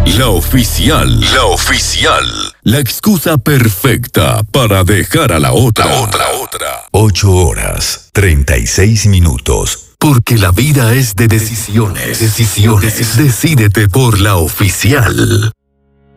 La oficial. La oficial. La excusa perfecta para dejar a la otra. 8 horas, 36 minutos. Porque la vida es de decisiones. Decídete por la oficial.